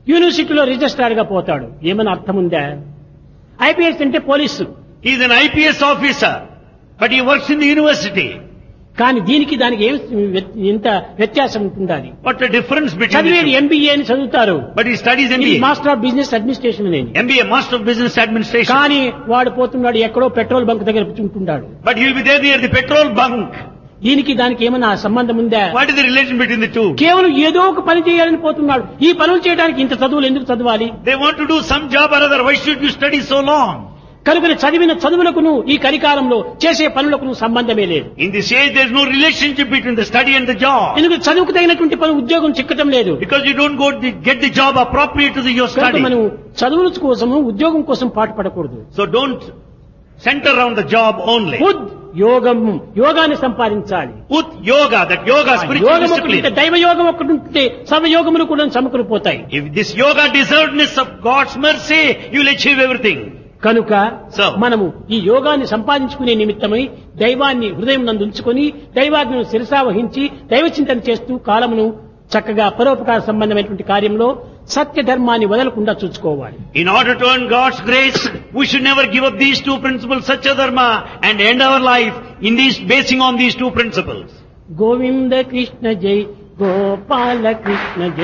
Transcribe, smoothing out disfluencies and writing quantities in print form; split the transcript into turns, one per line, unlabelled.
యూనివర్సిటీలో రిజిస్ట్రార్ గా పోతాడు. ఏమైనా అర్థం ఉందా? ఐపీఎస్ అంటే police.
He is an IPS officer, but he works in the university.
కానీ దీనికి దానికి ఎంత వ్యత్యాసం ఉంటుండాలి?
What the difference between
చదివేది
the two?
ఎంబీఏ అని చదువుతారు.
But he studies
ఇది
MBA.
Master of business administration అనేది.
MBA, Master of Business Administration.
కానీ వాడు పోతున్నాడు ఎక్కడో పెట్రోల్ బంక్ దగ్గర ఉంటున్నాడు.
But he will be there near the petrol bunk.
దీనికి దానికి ఏమైనా సంబంధం ఉందా?
What is the relation between the two?
కేవలం ఏదో ఒక పని చేయాలని పోతున్నాడు. ఈ పనులు చేయడానికి ఇంత చదువులు ఎందుకు చదవాలి?
They want to do some job or other. Why should you study so long?
కనుక చదివిన చదువులకును ఈ కరికాలంలో చేసే పనులకును సంబంధమే లేదు.
In this age, there is no relationship between the study and the job.
ఎందుకంటే చదువుకు తగినటువంటి పని ఉద్యోగం చిక్కటం లేదు.
Because you don't get the job appropriate to your
కనుక
study.
మనం చదువుల కోసము ఉద్యోగం కోసం పాటుపడకూడదు.
So don't center around the job only.
ఉద్ యోగం, యోగాన్ని సంపాదించాలి.
Ut yoga, that yoga, spiritual
యోగం ఒకటి ఉంటే,
discipline.
దైవ యోగం ఒకటి ఉంటే సర్వయోగములు కూడా సమకూరిపోతాయి.
If this yoga deservedness of God's mercy, you will achieve everything.
కనుక
So,
మనము ఈ యోగాన్ని సంపాదించుకునే నిమిత్తమై దైవాన్ని హృదయం నందు ఉంచుకొని దైవాజ్ఞను శిరసావహించి దైవ చింతన చేస్తూ కాలమును చక్కగా పరోపకార సంబంధమైనటువంటి కార్యంలో సత్య ధర్మాన్ని వదలకుండా చూసుకోవాలి.
in order to earn God's grace, we should never give up these two principles, Satya Dharma, and end our life in these, basing on these two principles.
Govinda Krishna జై, గోపాల కృష్ణ జై.